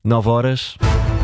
9 horas.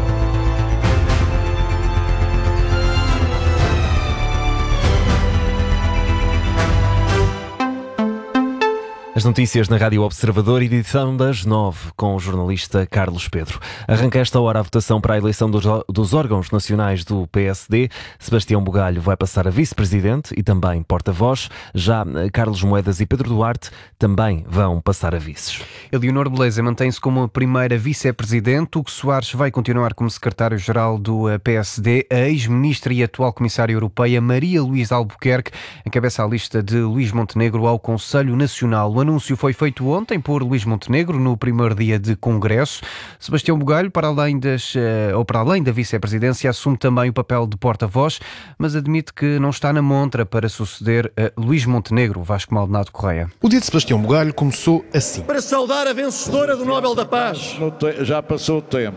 As notícias na Rádio Observador, edição das 9, com o jornalista Carlos Pedro. Arranca esta hora a votação para a eleição dos órgãos nacionais do PSD. Sebastião Bugalho vai passar a vice-presidente e também porta-voz. Já Carlos Moedas e Pedro Duarte também vão passar a vices. Eleonor Beleza mantém-se como a primeira vice-presidente. Hugo Soares vai continuar como secretário-geral do PSD. A ex-ministra e atual comissária europeia Maria Luísa Albuquerque encabeça a lista de Luís Montenegro ao Conselho Nacional. O anúncio foi feito ontem por Luís Montenegro no primeiro dia de congresso. Sebastião Bugalho, para além da vice-presidência, assume também o papel de porta-voz, mas admite que não está na montra para suceder a Luís Montenegro. Vasco Maldonado Correia. O dia de Sebastião Bugalho começou assim. Para saudar a vencedora do Nobel da Paz. Já passou o tempo.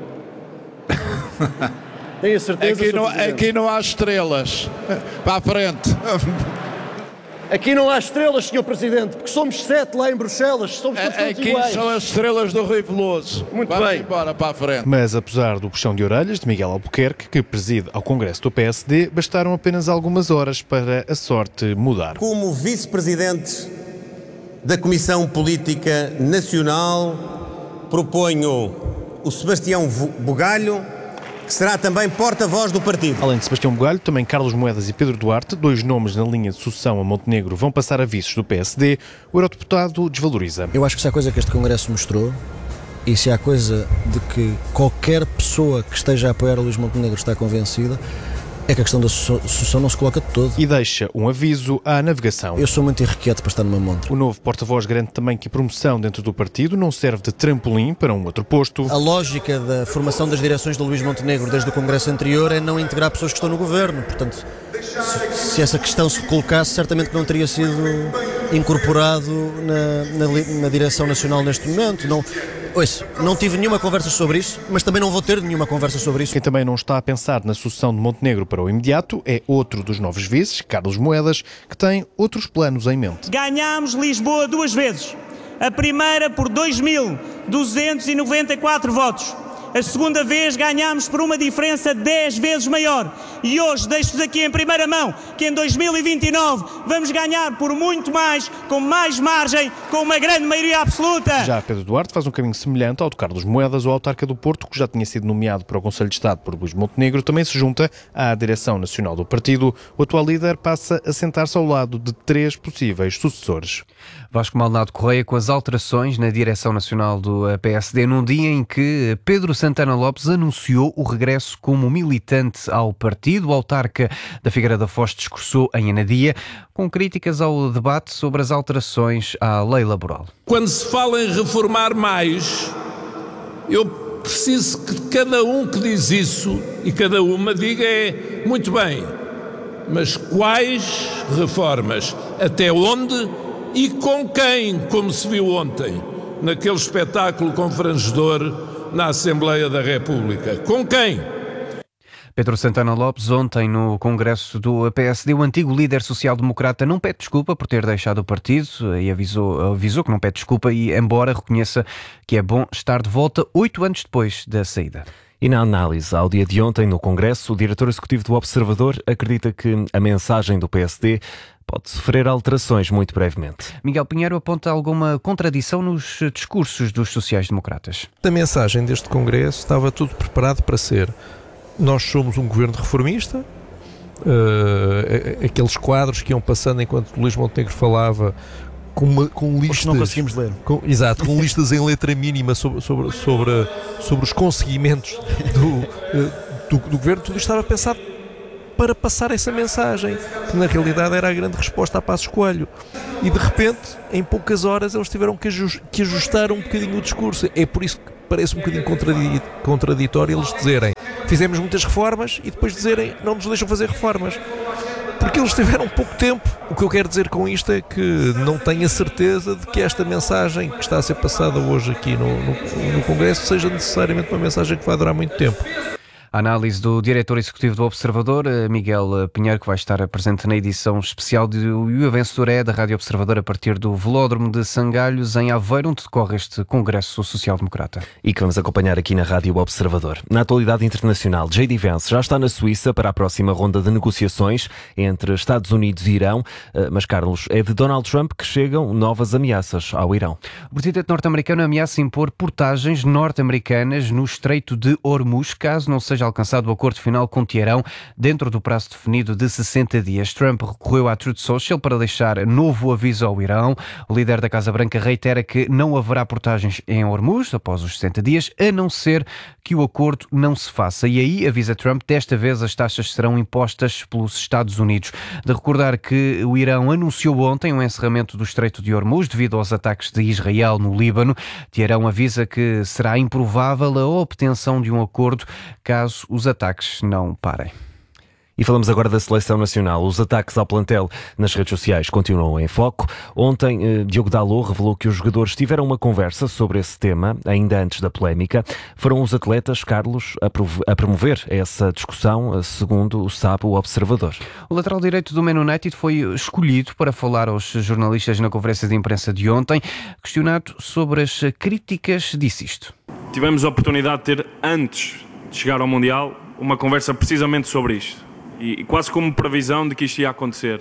Tenho a certeza. Aqui não há estrelas. Para a frente. Aqui não há estrelas, Sr. Presidente, porque somos 7 lá em Bruxelas, somos todos iguais. Aqui são as estrelas do Rui Veloso. Muito Vamos bem. embora para a frente. Mas apesar do puxão de orelhas de Miguel Albuquerque, que preside ao Congresso do PSD, bastaram apenas algumas horas para a sorte mudar. Como vice-presidente da Comissão Política Nacional, proponho o Sebastião Bugalho, que será também porta-voz do partido. Além de Sebastião Bugalho, também Carlos Moedas e Pedro Duarte, dois nomes na linha de sucessão a Montenegro, vão passar a vices do PSD. O eurodeputado desvaloriza. Eu acho que se há coisa que este Congresso mostrou, e se há coisa de que qualquer pessoa que esteja a apoiar o Luís Montenegro está convencida, é que a questão da sucessão não se coloca de todo. E deixa um aviso à navegação. Eu sou muito irrequieto para estar numa montra. O novo porta-voz garante também que a promoção dentro do partido não serve de trampolim para um outro posto. A lógica da formação das direções do Luís Montenegro desde o Congresso anterior é não integrar pessoas que estão no governo. Portanto, se essa questão se colocasse, certamente que não teria sido incorporado na direção nacional neste momento. Não tive nenhuma conversa sobre isso, mas também não vou ter nenhuma conversa sobre isso. Quem também não está a pensar na sucessão de Montenegro para o imediato é outro dos novos vices, Carlos Moedas, que tem outros planos em mente. Ganhámos Lisboa 2 vezes. A primeira por 2.294 votos. A segunda vez ganhámos por uma diferença 10 vezes maior. E hoje deixo-vos aqui em primeira mão que em 2029 vamos ganhar por muito mais, com mais margem, com uma grande maioria absoluta. Já Pedro Duarte faz um caminho semelhante ao de Carlos Moedas, o autarca do Porto, que já tinha sido nomeado para o Conselho de Estado por Luís Montenegro, também se junta à direção nacional do partido. O atual líder passa a sentar-se ao lado de 3 possíveis sucessores. Vasco Maldonado Correia com as alterações na direção nacional do PSD num dia em que Pedro Santana Lopes anunciou o regresso como militante ao partido. O autarca da Figueira da Foz discursou em Anadia com críticas ao debate sobre as alterações à lei laboral. Quando se fala em reformar mais, eu preciso que cada um que diz isso e cada uma diga muito bem, mas quais reformas? Até onde? E com quem, como se viu ontem, naquele espetáculo confrangedor na Assembleia da República. Com quem? Pedro Santana Lopes, ontem no Congresso do PSD, o antigo líder social-democrata não pede desculpa por ter deixado o partido e avisou que não pede desculpa, e embora reconheça que é bom estar de volta 8 anos depois da saída. E na análise ao dia de ontem no Congresso, o diretor executivo do Observador acredita que a mensagem do PSD pode sofrer alterações muito brevemente. Miguel Pinheiro aponta alguma contradição nos discursos dos sociais-democratas. A mensagem deste Congresso estava tudo preparado para ser: nós somos um governo reformista, aqueles quadros que iam passando enquanto Luís Montenegro falava, com listas, não conseguimos ler. Com listas em letra mínima sobre os conseguimentos do governo. Tudo estava pensado para passar essa mensagem, que na realidade era a grande resposta a Passos Coelho. E de repente, em poucas horas, eles tiveram que ajustar um bocadinho o discurso. É por isso que parece um bocadinho contraditório eles dizerem: fizemos muitas reformas, e depois dizerem: não nos deixam fazer reformas. Porque eles tiveram pouco tempo. O que eu quero dizer com isto é que não tenho a certeza de que esta mensagem que está a ser passada hoje aqui no Congresso seja necessariamente uma mensagem que vai durar muito tempo. A análise do diretor executivo do Observador, Miguel Pinheiro, que vai estar presente na edição especial de O Vencedor é da Rádio Observador a partir do Velódromo de Sangalhos, em Aveiro, onde decorre este Congresso Social-Democrata. E que vamos acompanhar aqui na Rádio Observador. Na atualidade internacional, J.D. Vance já está na Suíça para a próxima ronda de negociações entre Estados Unidos e Irão. Mas, Carlos, é de Donald Trump que chegam novas ameaças ao Irão. O presidente norte-americano ameaça impor portagens norte-americanas no Estreito de Hormuz, caso não seja alcançado o acordo final com Teherão dentro do prazo definido de 60 dias. Trump recorreu à Truth Social para deixar novo aviso ao Irão. O líder da Casa Branca reitera que não haverá portagens em Hormuz após os 60 dias, a não ser que o acordo não se faça. E aí, avisa Trump, desta vez as taxas serão impostas pelos Estados Unidos. De recordar que o Irão anunciou ontem o encerramento do Estreito de Hormuz devido aos ataques de Israel no Líbano. Teherão avisa que será improvável a obtenção de um acordo caso os ataques não parem. E falamos agora da Seleção Nacional. Os ataques ao plantel nas redes sociais continuam em foco. Ontem, Diogo Dalot revelou que os jogadores tiveram uma conversa sobre esse tema, ainda antes da polémica. Foram os atletas, Carlos, a promover essa discussão, segundo sabe o Observador. O lateral direito do Man United foi escolhido para falar aos jornalistas na conferência de imprensa de ontem. Questionado sobre as críticas, disse isto. Tivemos a oportunidade de ter, antes de chegar ao Mundial, uma conversa precisamente sobre isto. E quase como previsão de que isto ia acontecer.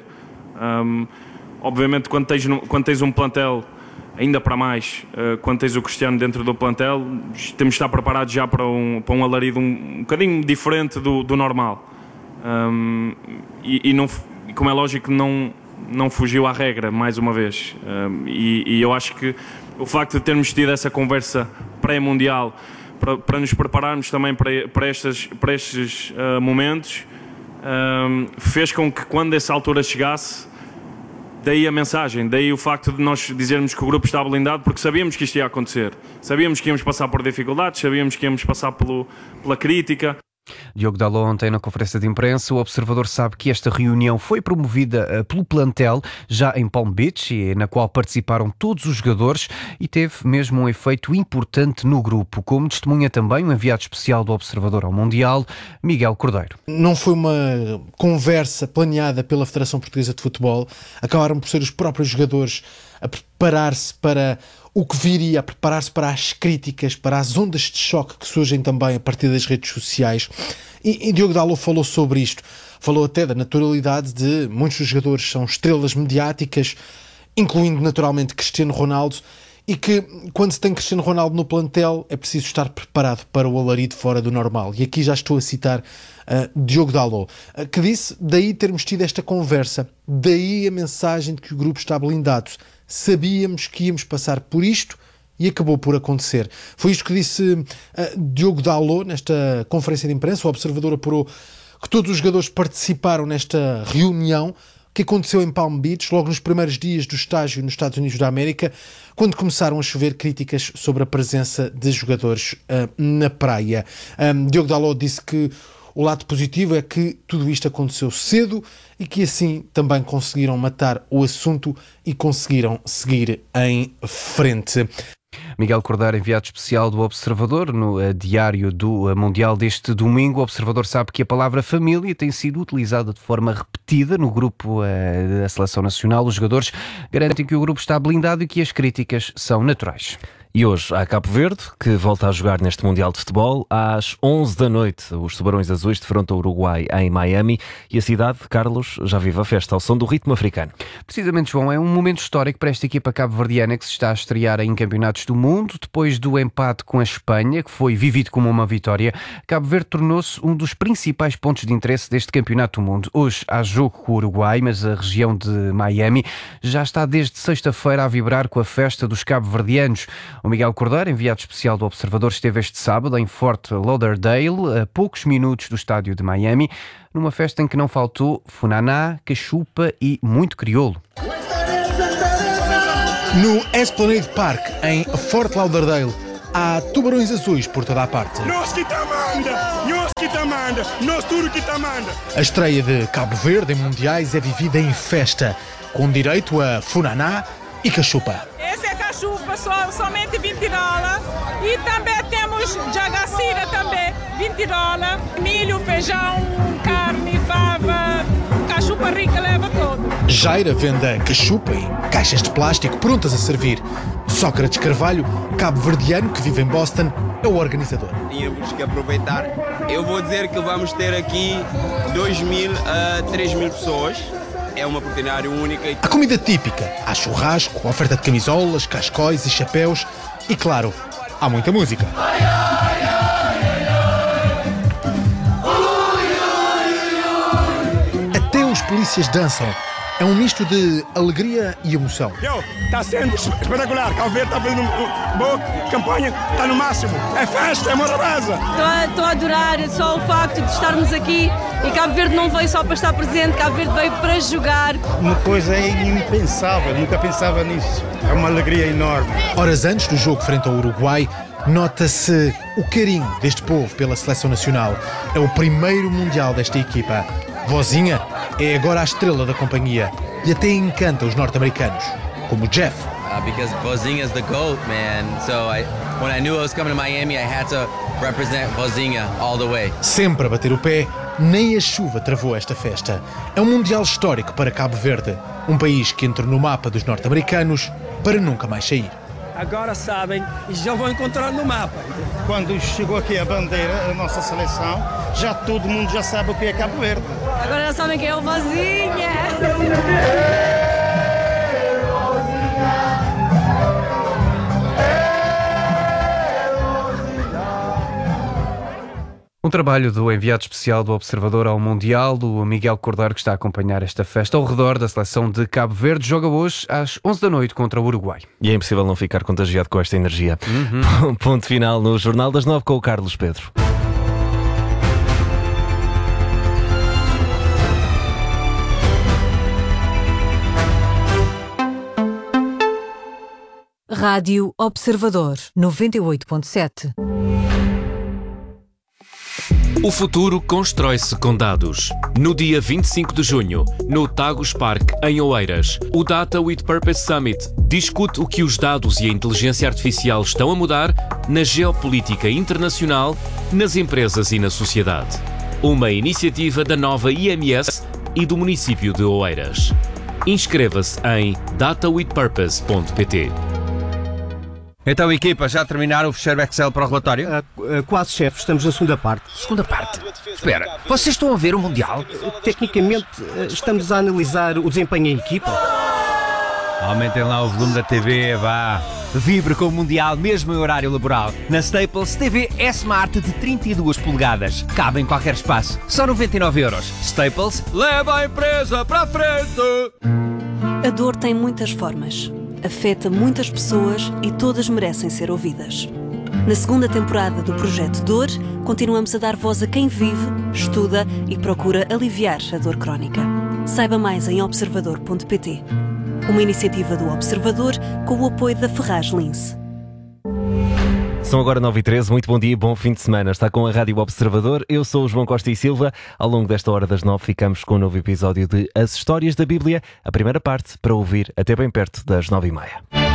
Obviamente, quando tens um plantel, ainda para mais, quando tens o Cristiano dentro do plantel, temos de estar preparados já para um alarido um bocadinho diferente do normal. E não, como é lógico, não fugiu à regra, mais uma vez. E eu acho que o facto de termos tido essa conversa pré-mundial, para nos prepararmos também para estes momentos, fez com que, quando essa altura chegasse, daí a mensagem, daí o facto de nós dizermos que o grupo estava blindado, porque sabíamos que isto ia acontecer, sabíamos que íamos passar por dificuldades, sabíamos que íamos passar pela crítica. Diogo Dalot ontem na conferência de imprensa. O Observador sabe que esta reunião foi promovida pelo plantel já em Palm Beach, e na qual participaram todos os jogadores, e teve mesmo um efeito importante no grupo, como testemunha também o enviado especial do Observador ao Mundial, Miguel Cordeiro. Não foi uma conversa planeada pela Federação Portuguesa de Futebol, acabaram por ser os próprios jogadores a preparar-se para o que viria, a preparar-se para as críticas, para as ondas de choque que surgem também a partir das redes sociais. E Diogo Dalot falou sobre isto. Falou até da naturalidade de muitos dos jogadores são estrelas mediáticas, incluindo naturalmente Cristiano Ronaldo, e que quando se tem Cristiano Ronaldo no plantel é preciso estar preparado para o alarido fora do normal. E aqui já estou a citar Diogo Dalot, que disse, daí termos tido esta conversa, daí a mensagem de que o grupo está blindado. Sabíamos que íamos passar por isto e acabou por acontecer. Foi isto que disse Diogo Dalot nesta conferência de imprensa. O Observador apurou que todos os jogadores participaram nesta reunião que aconteceu em Palm Beach, logo nos primeiros dias do estágio nos Estados Unidos da América, quando começaram a chover críticas sobre a presença de jogadores na praia. Diogo Dalot disse que o lado positivo é que tudo isto aconteceu cedo e que assim também conseguiram matar o assunto e conseguiram seguir em frente. Miguel Cordeiro, enviado especial do Observador, no diário do Mundial deste domingo. O Observador sabe que a palavra família tem sido utilizada de forma repetida no grupo da Seleção Nacional. Os jogadores garantem que o grupo está blindado e que as críticas são naturais. E hoje há Cabo Verde, que volta a jogar neste Mundial de Futebol. Às 11 da noite, os Tubarões Azuis defrontam o Uruguai em Miami, e a cidade, Carlos, já vive a festa ao som do ritmo africano. Precisamente, João, é um momento histórico para esta equipa cabo-verdiana que se está a estrear em campeonatos do mundo. Depois do empate com a Espanha, que foi vivido como uma vitória, Cabo Verde tornou-se um dos principais pontos de interesse deste campeonato do mundo. Hoje há jogo com o Uruguai, mas a região de Miami já está desde sexta-feira a vibrar com a festa dos cabo-verdianos. O Miguel Cordeiro, enviado especial do Observador, esteve este sábado em Fort Lauderdale, a poucos minutos do estádio de Miami, numa festa em que não faltou funaná, cachupa e muito crioulo. No Esplanade Park, em Fort Lauderdale, há tubarões azuis por toda a parte. Nós que tá manda, nós tudo que tá manda. A estreia de Cabo Verde em mundiais é vivida em festa, com direito a funaná e cachupa. Esse é cachupa, somente $20. E também temos jagacira também. $20, milho, feijão, carne, fava, cachupa rica, leva todo. Jaira vende a cachupa em caixas de plástico prontas a servir. Sócrates Carvalho, cabo-verdiano que vive em Boston, é o organizador. Tínhamos que aproveitar. Eu vou dizer que vamos ter aqui 2.000 a 3.000 pessoas. É uma oportunidade única. A comida típica. Há churrasco, oferta de camisolas, cascóis e chapéus. E claro, há muita música. Até os polícias dançam. É um misto de alegria e emoção. Está sendo espetacular. Cabo Verde está fazendo uma boa campanha, está no máximo. É festa, é morabeza. Estou a adorar só o facto de estarmos aqui e Cabo Verde não veio só para estar presente, Cabo Verde veio para jogar. Uma coisa impensável, nunca pensava nisso. É uma alegria enorme. Horas antes do jogo frente ao Uruguai, nota-se o carinho deste povo pela seleção nacional. É o primeiro Mundial desta equipa. Vozinha é agora a estrela da companhia e até encanta os norte-americanos, como Jeff. Because Vozinha is the GOAT, man. So when I knew I was coming to Miami, I had to represent Vozinha all the way. Sempre a bater o pé, nem a chuva travou esta festa. É um Mundial histórico para Cabo Verde, um país que entrou no mapa dos norte-americanos para nunca mais sair. Agora sabem e já vão encontrar no mapa. Quando chegou aqui a bandeira, a nossa seleção, já todo mundo já sabe o que é Cabo Verde. Agora já sabem quem é o Vozinha. Um trabalho do enviado especial do Observador ao Mundial, o Miguel Cordeiro, que está a acompanhar esta festa ao redor da seleção de Cabo Verde. Joga hoje às 11 da noite contra o Uruguai. E é impossível não ficar contagiado com esta energia. Ponto final no Jornal das 9 com o Carlos Pedro. Rádio Observador 98.7. O futuro constrói-se com dados. No dia 25 de junho, no Tagus Park, em Oeiras, o Data with Purpose Summit discute o que os dados e a inteligência artificial estão a mudar na geopolítica internacional, nas empresas e na sociedade. Uma iniciativa da nova IMS e do município de Oeiras. Inscreva-se em datawithpurpose.pt. Então, equipa, já terminaram o fecheiro Excel para o relatório? Quase, chefe. Estamos na segunda parte. Segunda parte? Espera, vocês estão a ver o Mundial? Tecnicamente, estamos a analisar o desempenho em equipa. Aumentem lá o volume da TV, vá. Vibre com o Mundial, mesmo em horário laboral. Na Staples, TV S-Smart de 32 polegadas. Cabe em qualquer espaço. Só 99€. Staples, leva a empresa para a frente! A dor tem muitas formas. Afeta muitas pessoas e todas merecem ser ouvidas. Na segunda temporada do Projeto Dor, continuamos a dar voz a quem vive, estuda e procura aliviar a dor crónica. Saiba mais em observador.pt. Uma iniciativa do Observador com o apoio da Ferraz Lince. São agora 9h13, muito bom dia e bom fim de semana. Está com a Rádio Observador, eu sou o João Costa e Silva. Ao longo desta hora das 9 ficamos com um novo episódio de As Histórias da Bíblia, a primeira parte, para ouvir até bem perto das 9h30.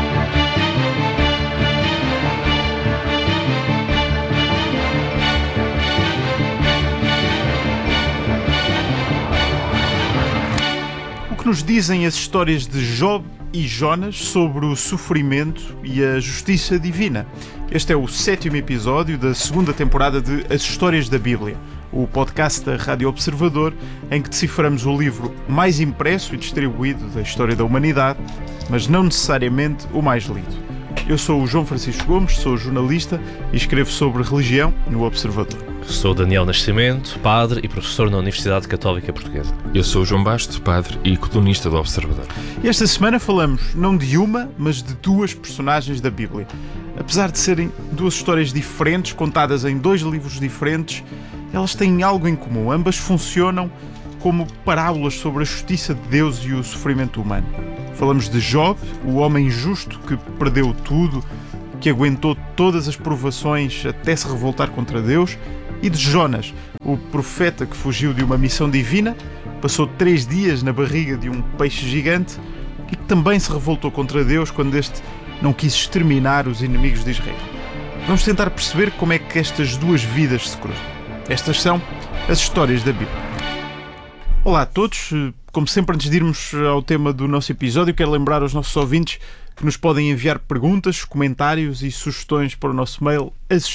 O que nos dizem as histórias de Job e Jonas sobre o sofrimento e a justiça divina? Este é o 7º episódio da segunda temporada de As Histórias da Bíblia, o podcast da Rádio Observador, em que deciframos o livro mais impresso e distribuído da história da humanidade, mas não necessariamente o mais lido. Eu sou o João Francisco Gomes, sou jornalista e escrevo sobre religião no Observador. Sou Daniel Nascimento, padre e professor na Universidade Católica Portuguesa. Eu sou o João Basto, padre e colunista do Observador. E esta semana falamos não de uma, mas de duas personagens da Bíblia. Apesar de serem duas histórias diferentes, contadas em dois livros diferentes, elas têm algo em comum. Ambas funcionam como parábolas sobre a justiça de Deus e o sofrimento humano. Falamos de Job, o homem justo que perdeu tudo, que aguentou todas as provações até se revoltar contra Deus, e de Jonas, o profeta que fugiu de uma missão divina, passou 3 dias na barriga de um peixe gigante e que também se revoltou contra Deus quando este não quis exterminar os inimigos de Israel. Vamos tentar perceber como é que estas duas vidas se cruzam. Estas são as histórias da Bíblia. Olá a todos. Como sempre, antes de irmos ao tema do nosso episódio, quero lembrar aos nossos ouvintes que nos podem enviar perguntas, comentários e sugestões para o nosso mail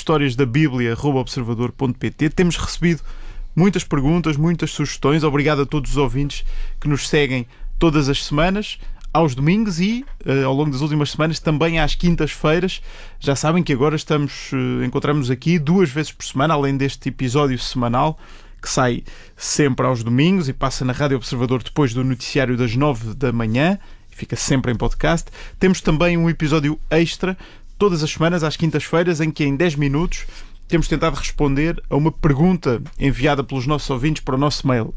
ashistoriasdabiblia@observador.pt. Temos recebido muitas perguntas, muitas sugestões. Obrigado a todos os ouvintes que nos seguem todas as semanas, aos domingos e, ao longo das últimas semanas, também às quintas-feiras. Já sabem que agora encontramos aqui 2 vezes por semana, além deste episódio semanal, que sai sempre aos domingos e passa na Rádio Observador depois do noticiário das 9 da manhã. Fica sempre em podcast. Temos também um episódio extra, todas as semanas, às quintas-feiras, em que em 10 minutos temos tentado responder a uma pergunta enviada pelos nossos ouvintes para o nosso mail,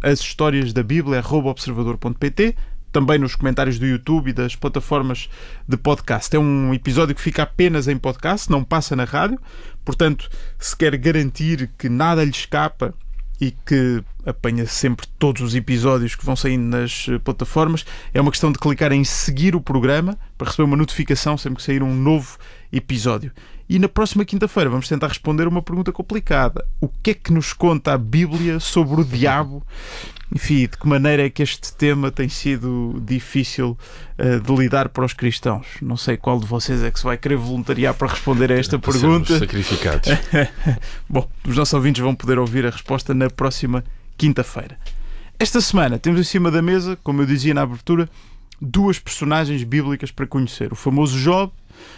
ashistoriasdabiblia@observador.pt, também nos comentários do YouTube e das plataformas de podcast. É um episódio que fica apenas em podcast, não passa na rádio, portanto, se quer garantir que nada lhe escapa e que apanha sempre todos os episódios que vão saindo nas plataformas, é uma questão de clicar em seguir o programa para receber uma notificação sempre que sair um novo episódio. E na próxima quinta-feira vamos tentar responder uma pergunta complicada. O que é que nos conta a Bíblia sobre o diabo? Enfim, de que maneira é que este tema tem sido difícil de lidar para os cristãos? Não sei qual de vocês é que se vai querer voluntariar para responder a esta pergunta. Sacrificados. Bom, os nossos ouvintes vão poder ouvir a resposta na próxima quinta-feira. Esta semana temos em cima da mesa, como eu dizia na abertura, 2 personagens bíblicas para conhecer. O famoso Job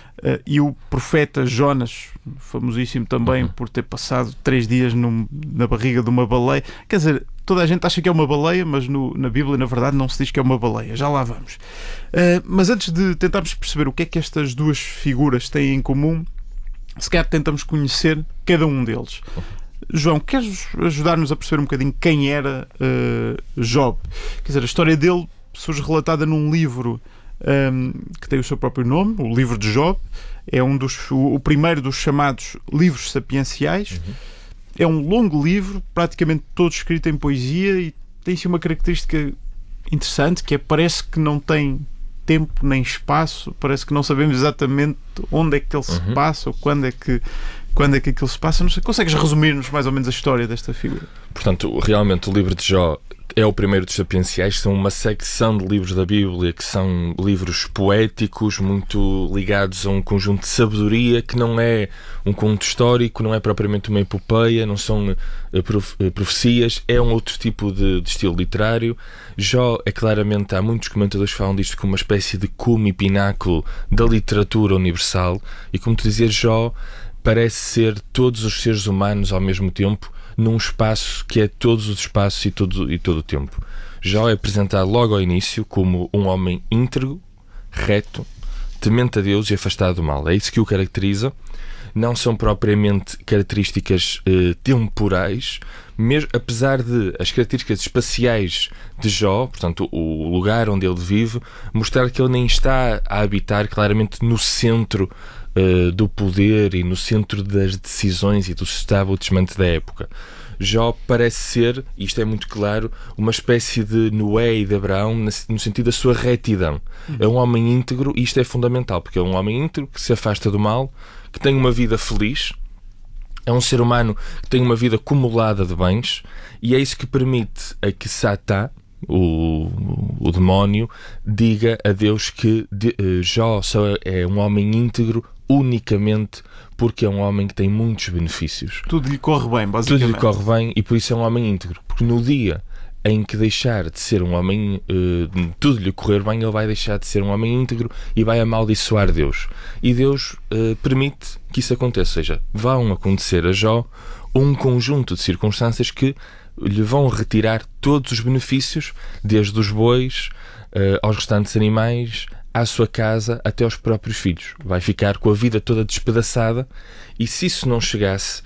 e o profeta Jonas, famosíssimo também por ter passado 3 dias na barriga de uma baleia. Quer dizer, toda a gente acha que é uma baleia, mas na Bíblia, na verdade, não se diz que é uma baleia. Já lá vamos. Mas antes de tentarmos perceber o que é que estas 2 figuras têm em comum, se calhar tentamos conhecer cada um deles. João, queres ajudar-nos a perceber um bocadinho quem era Job? Quer dizer, a história dele surge relatada num livro que tem o seu próprio nome, o livro de Job. É o primeiro dos chamados livros sapienciais. É um longo livro, praticamente todo escrito em poesia, e tem-se uma característica interessante, que é parece que não tem tempo nem espaço, parece que não sabemos exatamente onde é que ele se passa ou quando é que aquilo se passa. Não sei, consegues resumir-nos mais ou menos a história desta figura? Portanto, realmente o livro de Jó é o primeiro dos sapienciais. São uma secção de livros da Bíblia que são livros poéticos, muito ligados a um conjunto de sabedoria, que não é um conto histórico, não é propriamente uma epopeia, não são profecias, é um outro tipo de estilo literário. Jó é claramente, há muitos comentadores que falam disto como uma espécie de cume e pináculo da literatura universal, e como tu dizias, Jó parece ser todos os seres humanos ao mesmo tempo, num espaço que é todos os espaços e todo o tempo. Jó é apresentado logo ao início como um homem íntegro, reto, temente a Deus e afastado do mal. É isso que o caracteriza. Não são propriamente características temporais, mesmo, apesar de as características espaciais de Jó, portanto o lugar onde ele vive, mostrar que ele nem está a habitar claramente no centro do poder e no centro das decisões e do establishment da época. Jó parece ser, e isto é muito claro, uma espécie de Noé e de Abraão no sentido da sua retidão. É um homem íntegro, e isto é fundamental, porque é um homem íntegro que se afasta do mal, que tem uma vida feliz, é um ser humano que tem uma vida acumulada de bens, e é isso que permite a que Satã, o demónio, diga a Deus que Jó só é um homem íntegro unicamente porque é um homem que tem muitos benefícios. Tudo lhe corre bem, basicamente. Tudo lhe corre bem, e por isso é um homem íntegro. Porque no dia em que deixar de ser um homem, tudo lhe correr bem, ele vai deixar de ser um homem íntegro e vai amaldiçoar Deus. E Deus permite que isso aconteça. Ou seja, vão acontecer a Jó um conjunto de circunstâncias que lhe vão retirar todos os benefícios, desde os bois aos restantes animais, à sua casa, até aos próprios filhos. Vai ficar com a vida toda despedaçada, e se isso não chegasse,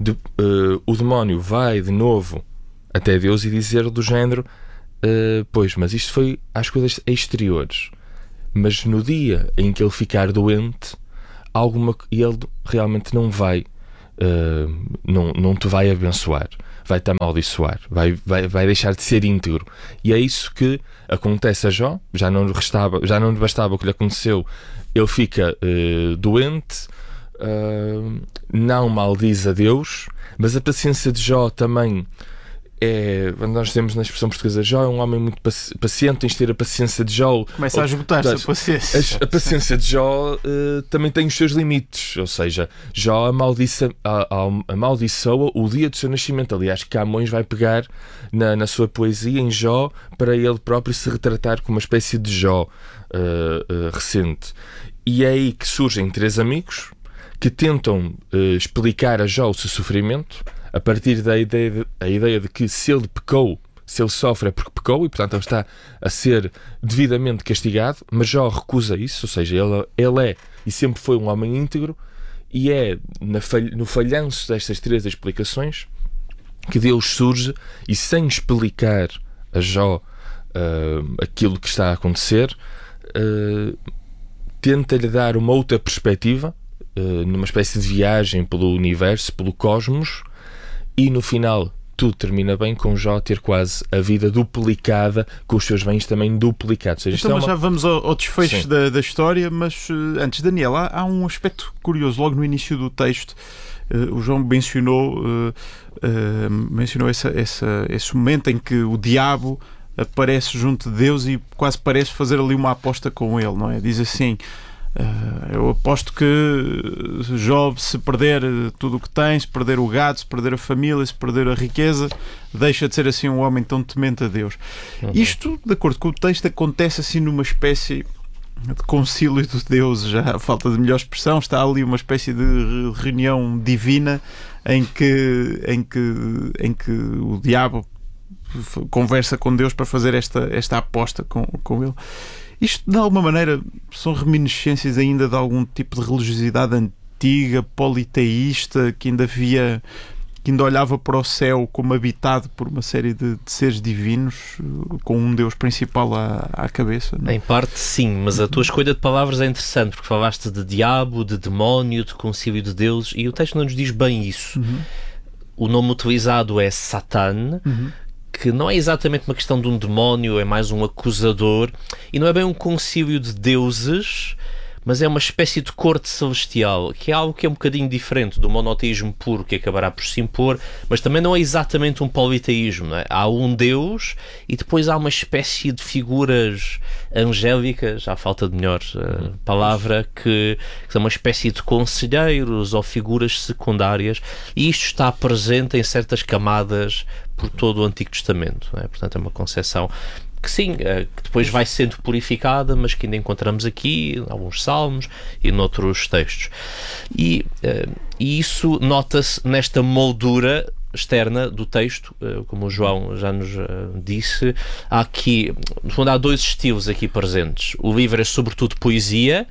o demónio vai de novo até Deus e dizer do género: pois, mas isto foi às coisas exteriores, mas no dia em que ele ficar doente, ele realmente não vai não te vai abençoar, vai-te amaldiçoar, vai deixar de ser íntegro. E é isso que acontece a Jó. Já não lhe bastava o que lhe aconteceu. Ele fica doente, não maldiz a Deus, mas a paciência de Jó também nós temos na expressão portuguesa, Jó é um homem muito paciente, tens de ter a paciência de Jó. Começa a esgotar-se a paciência. A paciência de Jó também tem os seus limites, ou seja, Jó amaldiçoa o dia do seu nascimento. Aliás, Camões vai pegar na sua poesia em Jó para ele próprio se retratar como uma espécie de Jó recente. E é aí que surgem 3 amigos que tentam explicar a Jó o seu sofrimento, a partir da ideia de que se ele pecou, se ele sofre é porque pecou e, portanto, ele está a ser devidamente castigado, mas Jó recusa isso, ou seja, ele é e sempre foi um homem íntegro, e é no falhanço destas 3 explicações que Deus surge e, sem explicar a Jó aquilo que está a acontecer, tenta-lhe dar uma outra perspectiva, numa espécie de viagem pelo universo, pelo cosmos, e no final tudo termina bem com Jó ter quase a vida duplicada, com os seus bens também duplicados. Ou seja, então, mas já vamos ao desfecho da história, mas antes, Daniel, há um aspecto curioso logo no início do texto. O João mencionou esse momento em que o diabo aparece junto de Deus e quase parece fazer ali uma aposta com ele, não é? Diz assim: eu aposto que Jó, se perder tudo o que tem, se perder o gado, se perder a família, se perder a riqueza, deixa de ser assim um homem tão temente a Deus. Isto, de acordo com o texto, acontece assim numa espécie de concílio de deuses, já a falta de melhor expressão. Está ali uma espécie de reunião divina em que o diabo conversa com Deus para fazer esta aposta com ele. Isto, de alguma maneira, são reminiscências ainda de algum tipo de religiosidade antiga, politeísta, que ainda olhava para o céu como habitado por uma série de seres divinos, com um Deus principal à cabeça, não é? Em parte, sim, mas a tua escolha de palavras é interessante, porque falaste de diabo, de demónio, de concílio de deuses, e o texto não nos diz bem isso. O nome utilizado é Satan, que não é exatamente uma questão de um demónio, é mais um acusador, e não é bem um concílio de deuses, mas é uma espécie de corte celestial, que é algo que é um bocadinho diferente do monoteísmo puro que acabará por se impor, mas também não é exatamente um politeísmo, não é? Há um Deus e depois há uma espécie de figuras angélicas, à falta de melhor palavra, que são uma espécie de conselheiros ou figuras secundárias, e isto está presente em certas camadas por todo o Antigo Testamento, não é? Portanto, é uma concepção que sim, que depois vai sendo purificada, mas que ainda encontramos aqui em alguns salmos e noutros textos. E isso nota-se nesta moldura externa do texto, como o João já nos disse. Há aqui, no fundo, há 2 estilos aqui presentes. O livro é sobretudo poesia,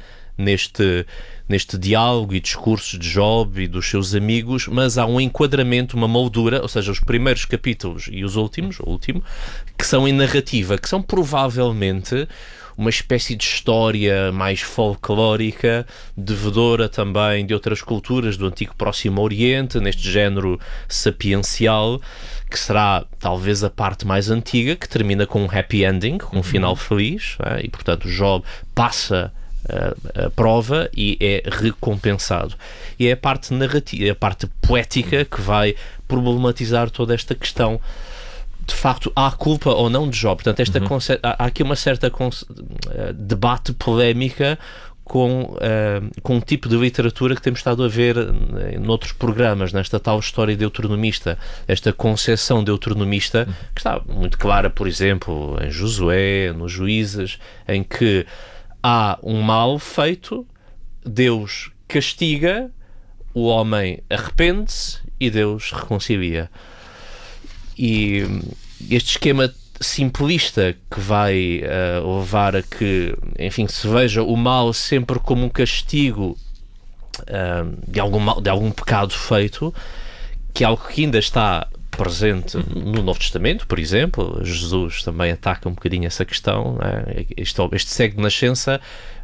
neste diálogo e discursos de Job e dos seus amigos, mas há um enquadramento, uma moldura, ou seja, os primeiros capítulos e os últimos, o último, que são em narrativa, que são provavelmente uma espécie de história mais folclórica, devedora também de outras culturas do antigo Próximo Oriente, neste género sapiencial, que será talvez a parte mais antiga, que termina com um happy ending, com um final feliz, e portanto Job passa a prova e é recompensado. E é a parte narrativa, a parte poética que vai problematizar toda esta questão. De facto, há culpa ou não de Jó. Portanto, há aqui uma certa debate polémica com um tipo de literatura que temos estado a ver noutros programas, nesta tal história deuteronomista, esta concepção deuteronomista, que está muito clara, por exemplo, em Josué, nos Juízes, em que há um mal feito, Deus castiga, o homem arrepende-se e Deus reconcilia. E este esquema simplista que vai levar a que, enfim, se veja o mal sempre como um castigo de algum pecado feito, que é algo que ainda está presente no Novo Testamento, por exemplo. Jesus também ataca um bocadinho essa questão, né? Este cego de nascença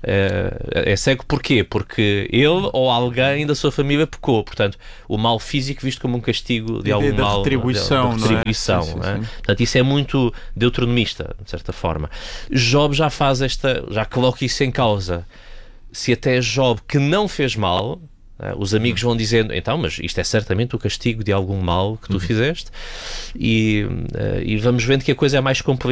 é cego porquê? Porque ele ou alguém da sua família pecou. Portanto, o mal físico visto como um castigo de algum mal, retribuição, de retribuição, não é? Sim. Portanto, isso é muito deuteronomista, de certa forma. Job já faz já coloca isso em causa. Se até Job, que não fez mal, Os amigos vão dizendo, então, mas isto é certamente o castigo de algum mal que tu fizeste, e vamos vendo que a coisa é mais complicada.